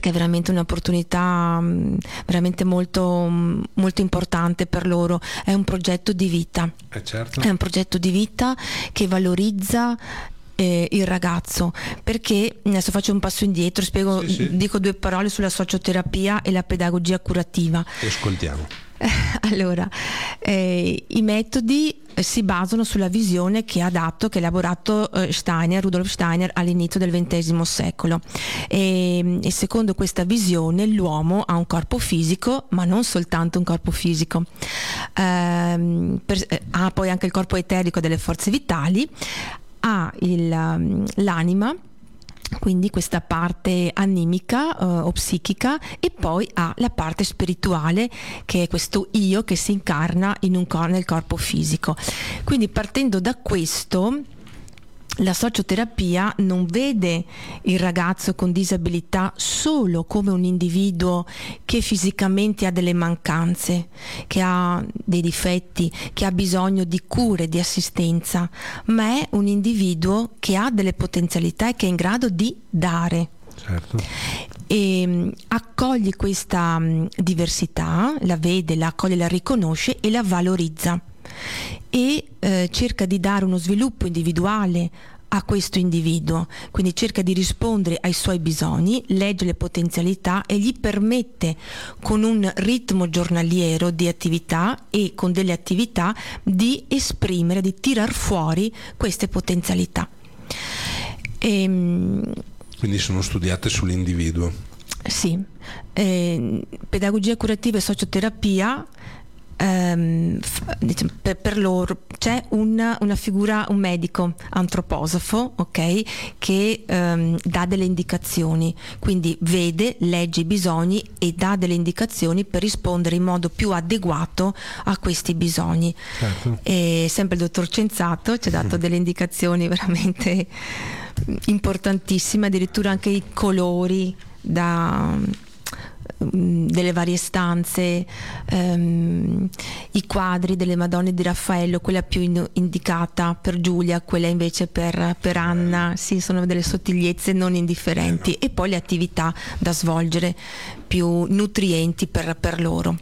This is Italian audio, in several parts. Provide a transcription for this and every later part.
perché è veramente un'opportunità veramente molto, molto importante per loro. È un progetto di vita, certo. È un progetto di vita che valorizza il ragazzo, perché adesso faccio un passo indietro, spiego, Sì. dico 2 parole sulla socioterapia e la pedagogia curativa. E ascoltiamo. Allora, i metodi si basano sulla visione che ha elaborato Rudolf Steiner all'inizio del XX secolo, e secondo questa visione l'uomo ha un corpo fisico, ma non soltanto un corpo fisico, ha poi anche il corpo eterico delle forze vitali, ha l'anima, quindi questa parte animica o psichica, e poi ha la parte spirituale, che è questo io che si incarna nel corpo fisico. Quindi partendo da questo, la socioterapia non vede il ragazzo con disabilità solo come un individuo che fisicamente ha delle mancanze, che ha dei difetti, che ha bisogno di cure, di assistenza, ma è un individuo che ha delle potenzialità e che è in grado di dare. Certo. E accoglie questa diversità, la vede, la accoglie, la riconosce e la valorizza, e cerca di dare uno sviluppo individuale a questo individuo, quindi cerca di rispondere ai suoi bisogni, legge le potenzialità e gli permette, con un ritmo giornaliero di attività e con delle attività, di esprimere, di tirar fuori queste potenzialità. Quindi sono studiate sull'individuo. Sì, pedagogia curativa e socioterapia, per loro c'è una figura, un medico antroposofo, ok, che dà delle indicazioni, quindi vede, legge i bisogni e dà delle indicazioni per rispondere in modo più adeguato a questi bisogni. Certo. E sempre il dottor Cenzato ci ha dato delle indicazioni veramente importantissime, addirittura anche i colori delle varie stanze, i quadri delle Madonne di Raffaello, quella più indicata per Giulia, quella invece per Anna, sì, sono delle sottigliezze non indifferenti, e poi le attività da svolgere più nutrienti per loro.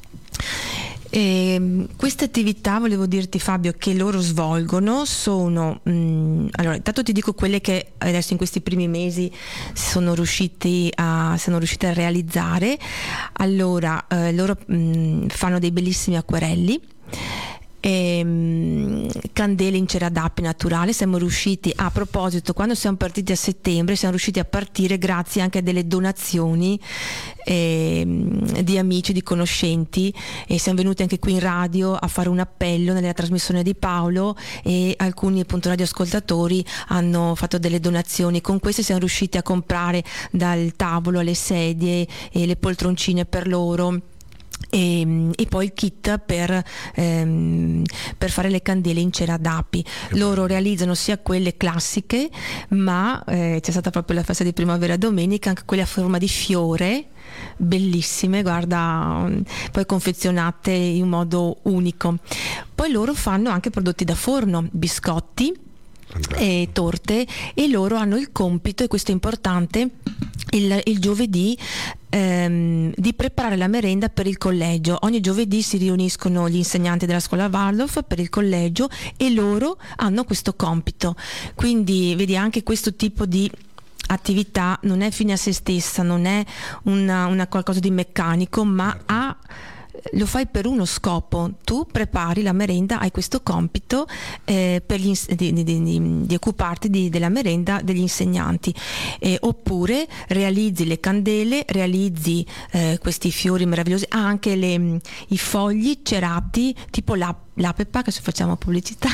Queste attività, volevo dirti, Fabio, che loro svolgono sono allora, intanto ti dico quelle che adesso in questi primi mesi sono riusciti a realizzare. Allora, loro fanno dei bellissimi acquerelli, candele in cera d'api naturale. Siamo riusciti, a proposito, quando siamo partiti a settembre, siamo riusciti a partire grazie anche a delle donazioni di amici, di conoscenti, e siamo venuti anche qui in radio a fare un appello nella trasmissione di Paolo, e alcuni appunto radioascoltatori hanno fatto delle donazioni. Con queste siamo riusciti a comprare dal tavolo alle sedie e le poltroncine per loro, e poi il kit per fare le candele in cera d'api. Loro realizzano sia quelle classiche, ma c'è stata proprio la festa di primavera domenica, anche quelle a forma di fiore, bellissime, guarda, poi confezionate in modo unico. Poi loro fanno anche prodotti da forno, biscotti e torte, e loro hanno il compito, e questo è importante, il giovedì di preparare la merenda per il collegio. Ogni giovedì si riuniscono gli insegnanti della scuola Waldorf per il collegio, e loro hanno questo compito. Quindi vedi, anche questo tipo di attività non è fine a se stessa, non è una qualcosa di meccanico, ma lo fai per uno scopo. Tu prepari la merenda, hai questo compito di occuparti della merenda degli insegnanti, oppure realizzi le candele, realizzi questi fiori meravigliosi, anche i fogli cerati, tipo l'Apepa, che se facciamo pubblicità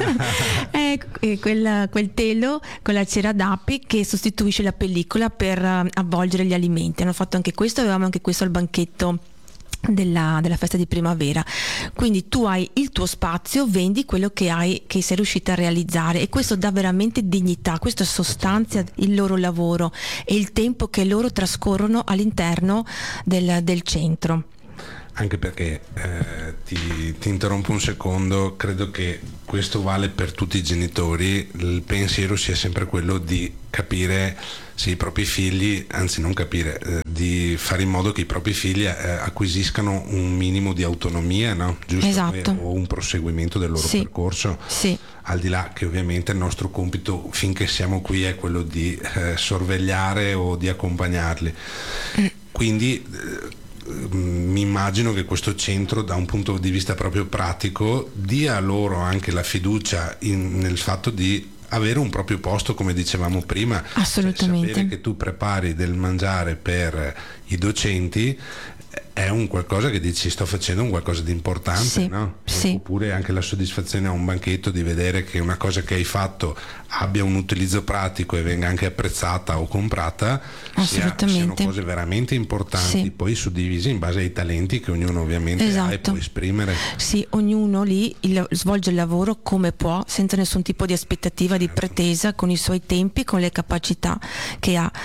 quel telo con la cera d'api che sostituisce la pellicola per avvolgere gli alimenti. Hanno fatto anche questo, avevamo anche questo al banchetto della festa di primavera. Quindi tu hai il tuo spazio, vendi quello che hai, che sei riuscita a realizzare, e questo dà veramente dignità, questo sostanzia il loro lavoro e il tempo che loro trascorrono all'interno del centro. Anche perché ti interrompo un secondo, credo che questo vale per tutti i genitori, il pensiero sia sempre quello di capire se i propri figli, anzi non capire, di fare in modo che i propri figli acquisiscano un minimo di autonomia, no? Giusto? Esatto. O un proseguimento del loro percorso. Sì. Al di là che ovviamente il nostro compito finché siamo qui è quello di sorvegliare o di accompagnarli. Quindi mi immagino che questo centro, da un punto di vista proprio pratico, dia loro anche la fiducia nel fatto di avere un proprio posto, come dicevamo prima. Assolutamente. Sapere che tu prepari del mangiare per i docenti è un qualcosa che dici: sto facendo un qualcosa di importante, sì, no? Sì. Oppure anche la soddisfazione a un banchetto di vedere che una cosa che hai fatto abbia un utilizzo pratico e venga anche apprezzata o comprata, siano cose veramente importanti, sì. Poi suddivise in base ai talenti che ognuno ovviamente ha e può esprimere. Sì, ognuno lì svolge il lavoro come può, senza nessun tipo di aspettativa, di pretesa, con i suoi tempi, con le capacità che ha.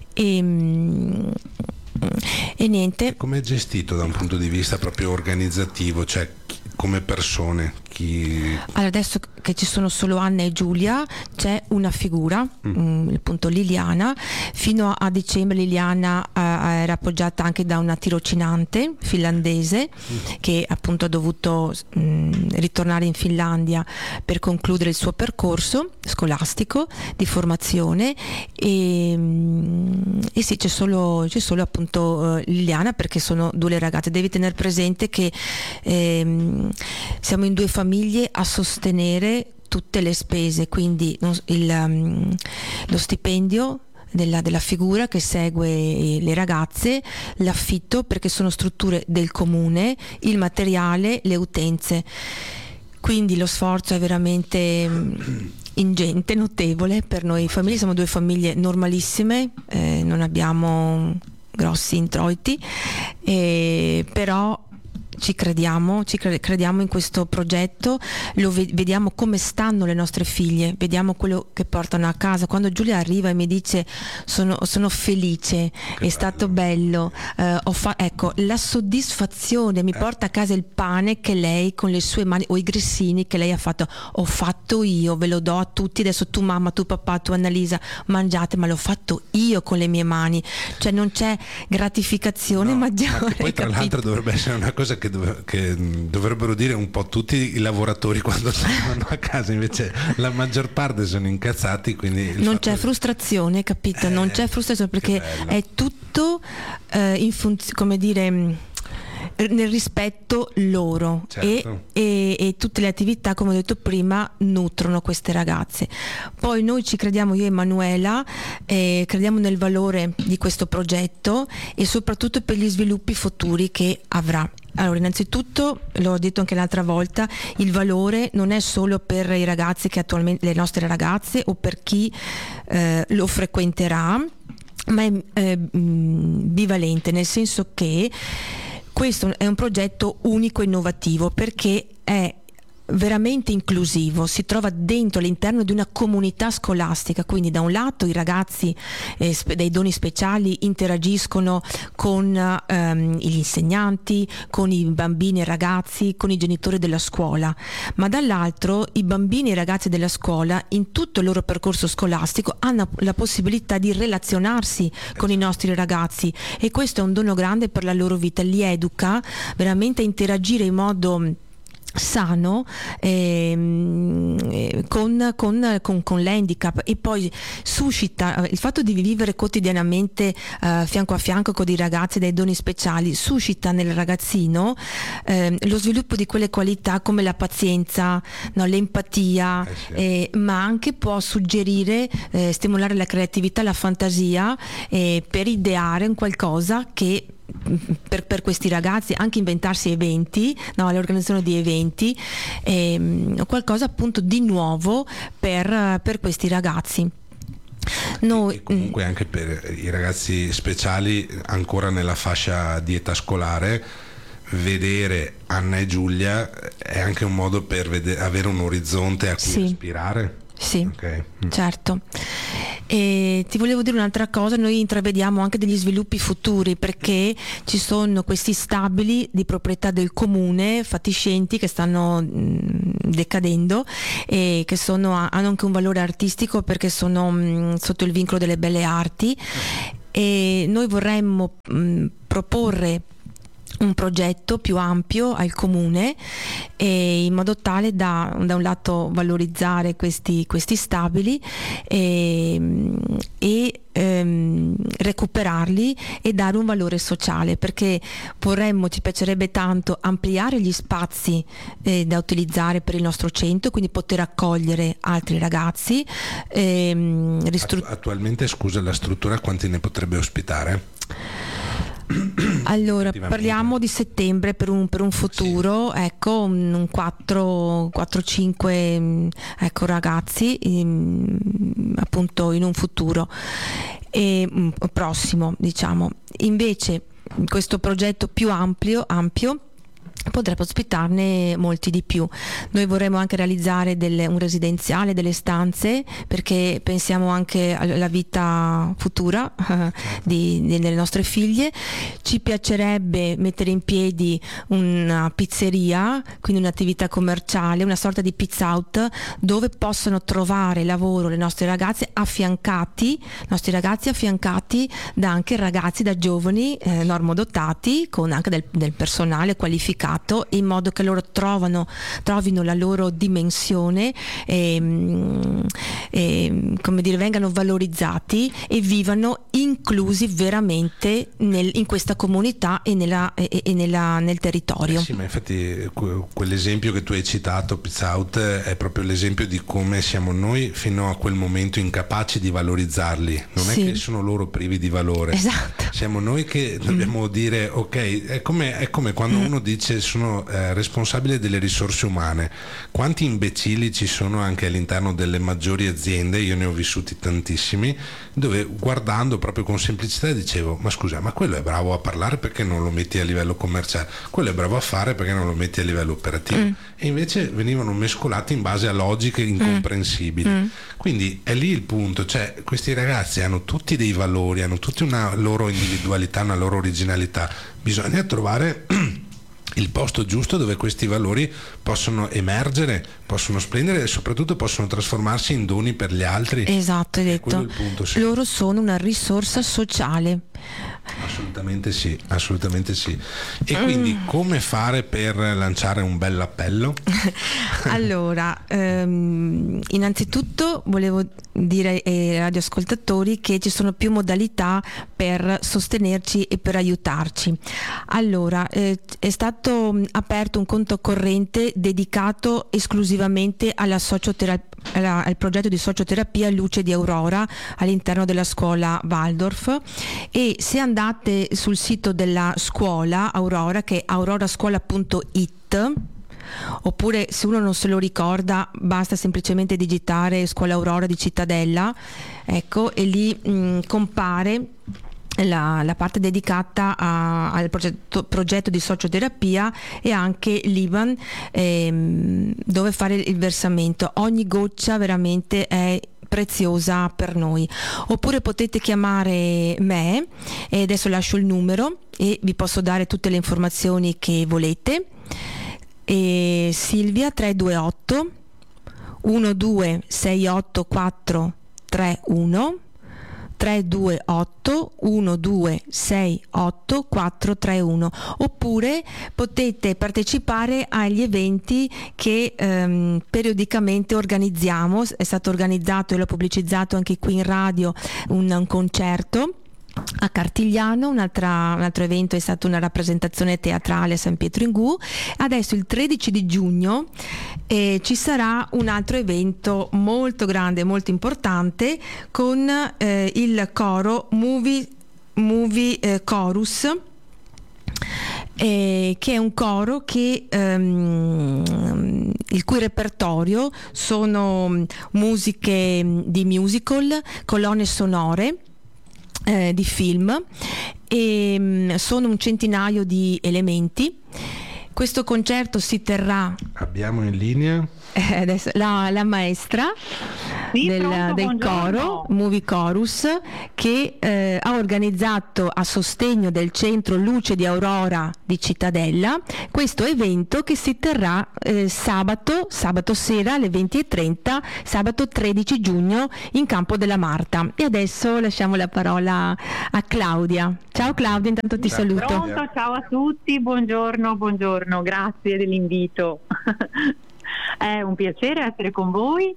E niente. Come è gestito da un punto di vista proprio organizzativo, cioè come persone? Allora, adesso che ci sono solo Anna e Giulia c'è una figura, appunto Liliana. Fino a dicembre Liliana era appoggiata anche da una tirocinante finlandese che appunto ha dovuto ritornare in Finlandia per concludere il suo percorso scolastico di formazione e sì, c'è solo appunto Liliana, perché sono due le ragazze. Devi tenere presente che siamo in due famiglie a sostenere tutte le spese, quindi lo stipendio della figura che segue le ragazze, l'affitto, perché sono strutture del comune, il materiale, le utenze. Quindi lo sforzo è veramente ingente, notevole per noi famiglie. Siamo due famiglie normalissime, non abbiamo grossi introiti, però ci crediamo in questo progetto, vediamo come stanno le nostre figlie, vediamo quello che portano a casa. Quando Giulia arriva e mi dice sono felice, è stato bello, ecco, la soddisfazione, mi porta a casa il pane che lei con le sue mani, o i grissini che lei ha fatto, ho fatto io, ve lo do a tutti, adesso tu mamma, tu papà, tu Annalisa mangiate, ma l'ho fatto io con le mie mani. Cioè non c'è gratificazione maggiore. Ma poi tra l'altro dovrebbe essere una cosa che dovrebbero dire un po' tutti i lavoratori quando tornano a casa, invece la maggior parte sono incazzati, quindi non c'è frustrazione, capito? Non c'è frustrazione, perché è tutto in funzione, come dire, nel rispetto loro, certo. e tutte le attività, come ho detto prima, nutrono queste ragazze. Poi noi ci crediamo, io e Emanuela, crediamo nel valore di questo progetto e soprattutto per gli sviluppi futuri che avrà. Allora, innanzitutto, l'ho detto anche l'altra volta, il valore non è solo per i ragazzi che attualmente, le nostre ragazze, o per chi lo frequenterà, ma è bivalente, nel senso che questo è un progetto unico e innovativo, perché è veramente inclusivo, si trova dentro, all'interno di una comunità scolastica. Quindi da un lato i ragazzi dei doni speciali interagiscono con gli insegnanti, con i bambini e ragazzi, con i genitori della scuola, ma dall'altro i bambini e i ragazzi della scuola in tutto il loro percorso scolastico hanno la possibilità di relazionarsi con i nostri ragazzi, e questo è un dono grande per la loro vita, li educa veramente a interagire in modo sano con l'handicap, e poi suscita il fatto di vivere quotidianamente fianco a fianco con i ragazzi dei doni speciali, suscita nel ragazzino lo sviluppo di quelle qualità come la pazienza, no, l'empatia, sì. Ma anche può suggerire, stimolare la creatività, la fantasia, per ideare un qualcosa che per questi ragazzi, anche inventarsi eventi, no, l'organizzazione di eventi, qualcosa appunto di nuovo per questi ragazzi. Noi, e comunque anche per i ragazzi speciali ancora nella fascia di età scolare, vedere Anna e Giulia è anche un modo per avere un orizzonte a cui aspirare. Sì, okay. Certo. E ti volevo dire un'altra cosa, noi intravediamo anche degli sviluppi futuri, perché ci sono questi stabili di proprietà del comune fatiscenti che stanno decadendo e che hanno anche un valore artistico perché sono sotto il vincolo delle belle arti, e noi vorremmo proporre un progetto più ampio al comune, in modo tale da un lato valorizzare questi stabili e recuperarli e dare un valore sociale, perché ci piacerebbe tanto ampliare gli spazi da utilizzare per il nostro centro, quindi poter accogliere altri ragazzi. Attualmente, scusa, la struttura quanti ne potrebbe ospitare? Allora, parliamo di settembre per un futuro, sì. Ecco, un 4-5 ragazzi appunto in un futuro prossimo, diciamo. Invece questo progetto più ampio potrebbe ospitarne molti di più. Noi vorremmo anche realizzare un residenziale, delle stanze, perché pensiamo anche alla vita futura delle nostre figlie. Ci piacerebbe mettere in piedi una pizzeria, quindi un'attività commerciale, una sorta di pizza out, dove possono trovare lavoro le nostre ragazze affiancati da anche ragazzi, da giovani normodotati, con anche del personale qualificato, in modo che loro trovino la loro dimensione e vengano valorizzati e vivano inclusi veramente in questa comunità e nel territorio. Sì, ma infatti quell'esempio che tu hai citato, Pizza Out, è proprio l'esempio di come siamo noi fino a quel momento incapaci di valorizzarli. Non è che sono loro privi di valore. Esatto. Siamo noi che dobbiamo dire ok, è come quando uno dice sono responsabile delle risorse umane. Quanti imbecilli ci sono anche all'interno delle maggiori aziende, io ne ho vissuti tantissimi, dove guardando proprio con semplicità dicevo: ma scusa, ma quello è bravo a parlare, perché non lo metti a livello commerciale? Quello è bravo a fare, perché non lo metti a livello operativo? E invece venivano mescolati in base a logiche incomprensibili. Quindi è lì il punto, cioè questi ragazzi hanno tutti dei valori, hanno tutti una loro individualità, una loro originalità. Bisogna trovare il posto giusto dove questi valori possono emergere, possono splendere e soprattutto possono trasformarsi in doni per gli altri. Esatto, hai detto. Quello è il punto, sì. Loro sono una risorsa sociale. Assolutamente sì. E quindi come fare per lanciare un bel appello? Allora, innanzitutto volevo dire ai radioascoltatori che ci sono più modalità per sostenerci e per aiutarci. Allora, è stato aperto un conto corrente dedicato esclusivamente al progetto di socioterapia Luce di Aurora all'interno della scuola Waldorf, e se andate sul sito della scuola Aurora, che è aurorascuola.it, oppure se uno non se lo ricorda basta semplicemente digitare Scuola Aurora di Cittadella, ecco, e lì compare la parte dedicata al progetto di socioterapia e anche l'IBAN dove fare il versamento. Ogni goccia veramente è preziosa per noi. Oppure potete chiamare me, e adesso lascio il numero e vi posso dare tutte le informazioni che volete. Silvia 328 1268431 328 1268431, oppure potete partecipare agli eventi che periodicamente organizziamo. È stato organizzato e l'ho pubblicizzato anche qui in radio un concerto a Cartigliano, un altro evento è stata una rappresentazione teatrale a San Pietro in Gu. Adesso il 13 di giugno ci sarà un altro evento molto grande, molto importante, con il coro Movie Chorus, che è un coro il cui repertorio sono musiche di musical, colonne sonore di film, e sono un centinaio di elementi. Questo concerto si terrà. Abbiamo in linea Adesso la maestra Sì, del coro Movie Chorus, che ha organizzato a sostegno del centro Luce di Aurora di Cittadella questo evento che si terrà sabato sera alle 20:30, sabato 13 giugno in Campo della Marta. E adesso lasciamo la parola a Claudia. Ciao Claudia, intanto ti saluto. Pronto, ciao a tutti, buongiorno, grazie dell'invito. È un piacere essere con voi.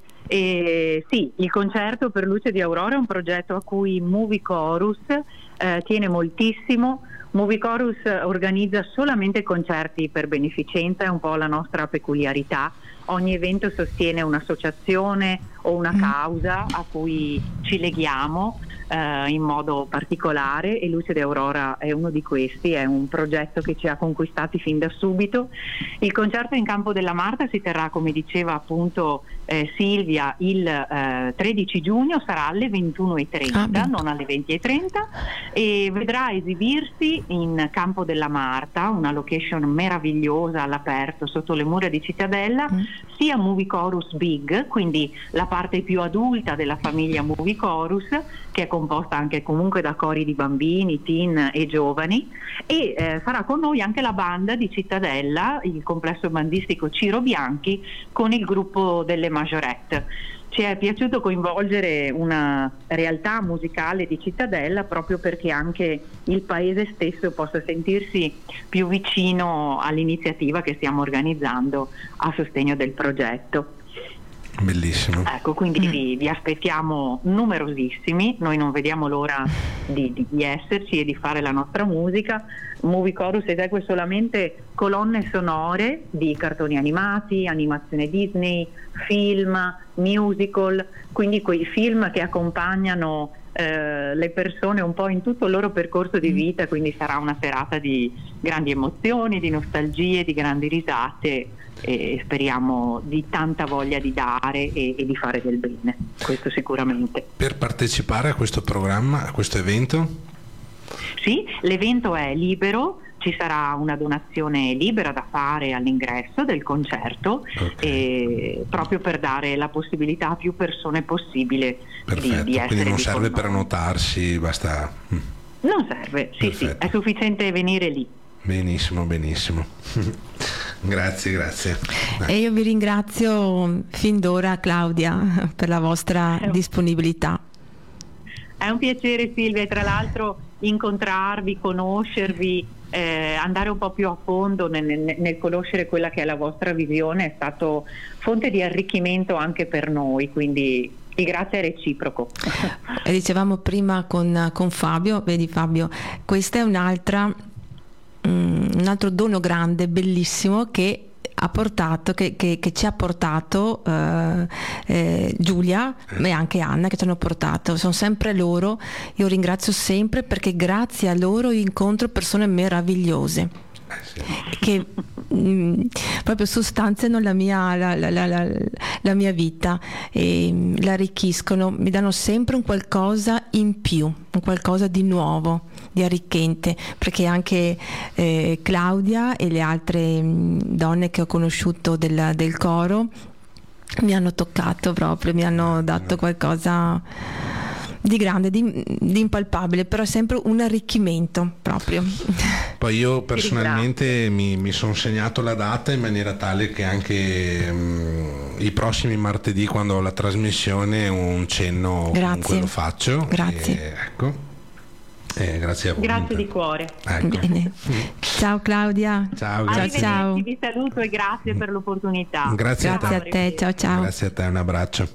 E sì, il concerto per Luce di Aurora è un progetto a cui Movie Chorus tiene moltissimo. Movie Chorus organizza solamente concerti per beneficenza, è un po' la nostra peculiarità. Ogni evento sostiene un'associazione o una causa a cui ci leghiamo in modo particolare, e Luce d'Aurora è uno di questi, è un progetto che ci ha conquistati fin da subito. Il concerto in Campo della Marta si terrà, come diceva appunto Silvia, il 13 giugno, sarà alle 21:30, non alle 20:30, e vedrà esibirsi in Campo della Marta, una location meravigliosa all'aperto sotto le mura di Cittadella, sia Movie Chorus Big, quindi la parte più adulta della famiglia Movie Chorus, che è composta anche comunque da cori di bambini, teen e giovani, e sarà con noi anche la banda di Cittadella, il complesso bandistico Ciro Bianchi, con il gruppo delle Majorette. Ci è piaciuto coinvolgere una realtà musicale di Cittadella proprio perché anche il paese stesso possa sentirsi più vicino all'iniziativa che stiamo organizzando a sostegno del progetto. Bellissimo. Ecco, quindi vi aspettiamo numerosissimi, noi non vediamo l'ora di esserci e di fare la nostra musica. Movie Chorus esegue solamente colonne sonore di cartoni animati, animazione Disney, film, musical, quindi quei film che accompagnano le persone un po' in tutto il loro percorso di vita, quindi sarà una serata di grandi emozioni, di nostalgie, di grandi risate, e speriamo di tanta voglia di dare e di fare del bene, questo sicuramente. Per partecipare a questo programma, a questo evento? Sì, l'evento è libero, ci sarà una donazione libera da fare all'ingresso del concerto, proprio per dare la possibilità a più persone possibile di essere. Quindi non serve per annotarsi, basta. Non serve, sì, è sufficiente venire lì. Benissimo. Grazie. E io vi ringrazio fin d'ora, Claudia, per la vostra disponibilità. È un piacere, Silvia, e tra l'altro incontrarvi, conoscervi, andare un po' più a fondo nel conoscere quella che è la vostra visione è stato fonte di arricchimento anche per noi, quindi il grazie è reciproco. E dicevamo prima con Fabio, vedi Fabio, questa è un altro dono grande, bellissimo, che ha portato, che ci ha portato Giulia e anche Anna, che ci hanno portato. Sono sempre loro, io ringrazio sempre, perché grazie a loro io incontro persone meravigliose che proprio sostanziano la mia vita e la arricchiscono, mi danno sempre un qualcosa in più, un qualcosa di nuovo, di arricchente, perché anche Claudia e le altre donne che ho conosciuto del coro mi hanno toccato proprio, mi hanno dato qualcosa di grande, di impalpabile, però è sempre un arricchimento proprio. Poi io personalmente mi sono segnato la data in maniera tale che anche i prossimi martedì, quando ho la trasmissione, un cenno comunque lo faccio. Grazie. Grazie a voi. Grazie di cuore. Ecco. Bene. Ciao Claudia. Ciao. Vi saluto e grazie per l'opportunità. Grazie a te. Ciao. Grazie a te, un abbraccio.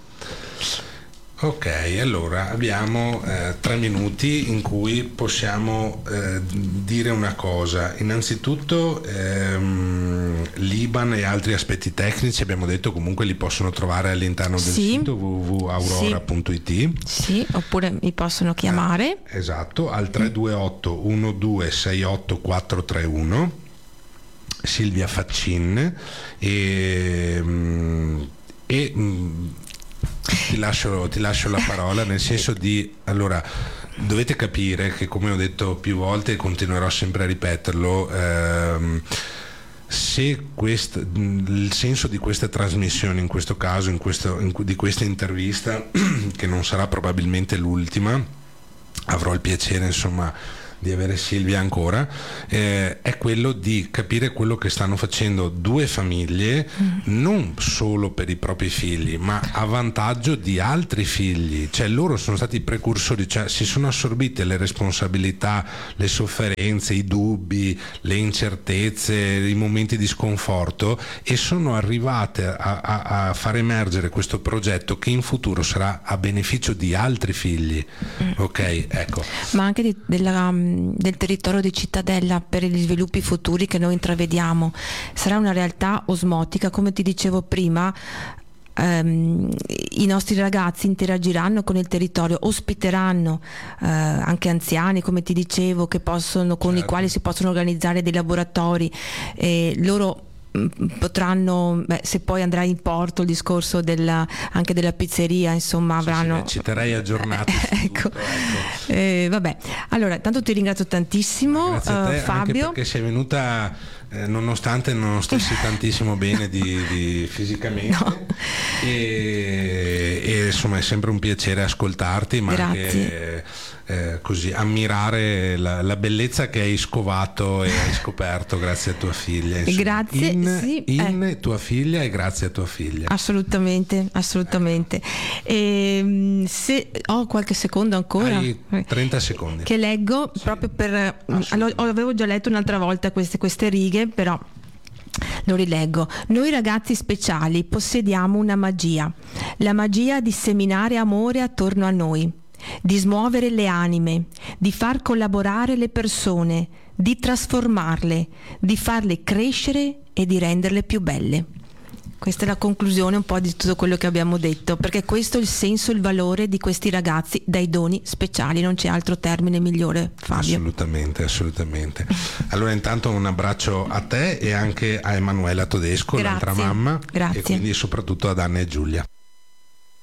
Ok, allora abbiamo 3 minuti in cui possiamo dire una cosa. Innanzitutto l'IBAN e altri aspetti tecnici, abbiamo detto, comunque li possono trovare all'interno del sito www.aurora.it. Sì, oppure mi possono chiamare. Esatto, al 328 1268 431, Silvia Faccin, e ti lascio la parola, nel senso di, allora, dovete capire che, come ho detto più volte e continuerò sempre a ripeterlo, se il senso di queste trasmissioni, in questo caso, di questa intervista, che non sarà probabilmente l'ultima, avrò il piacere insomma di avere Silvia ancora, è quello di capire quello che stanno facendo due famiglie, non solo per i propri figli, ma a vantaggio di altri figli. Cioè loro sono stati i precursori, cioè si sono assorbite le responsabilità, le sofferenze, i dubbi, le incertezze, i momenti di sconforto, e sono arrivate a far emergere questo progetto che in futuro sarà a beneficio di altri figli. Ok, ecco. Ma anche del territorio di Cittadella per gli sviluppi futuri che noi intravediamo. Sarà una realtà osmotica, come ti dicevo prima. I nostri ragazzi interagiranno con il territorio, ospiteranno anche anziani, come ti dicevo, con i quali si possono organizzare dei laboratori, loro potranno, se poi andrà in porto il discorso anche della pizzeria, insomma avranno. Ci terrei aggiornati. Ecco. Vabbè, allora tanto ti ringrazio tantissimo. Grazie a te, Fabio, anche perché sei venuta nonostante non stessi tantissimo bene di fisicamente, no. e insomma è sempre un piacere ascoltarti, ma grazie. Anche così ammirare la bellezza che hai scovato e hai scoperto grazie a tua figlia, insomma. Grazie in tua figlia e grazie a tua figlia. Assolutamente. Se ho qualche secondo ancora, hai 30 secondi che leggo, sì. Proprio per avevo già letto un'altra volta queste righe, però lo rileggo. Noi ragazzi speciali possediamo una magia, la magia di seminare amore attorno a noi, di smuovere le anime, di far collaborare le persone, di trasformarle, di farle crescere e di renderle più belle. Questa è la conclusione un po' di tutto quello che abbiamo detto, perché questo è il senso, il valore di questi ragazzi dai doni speciali, non c'è altro termine migliore, Fabio. Assolutamente. Allora intanto un abbraccio a te e anche a Emanuela Todesco, l'altra mamma, Grazie. E quindi soprattutto ad Anna e Giulia.